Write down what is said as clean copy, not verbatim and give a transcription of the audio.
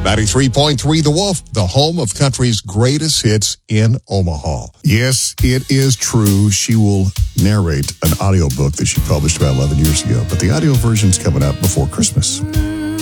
93.3 The Wolf, the home of country's greatest hits in Omaha. Yes, it is true. She will narrate an audiobook that she published about 11 years ago, but the audio version's coming out before Christmas.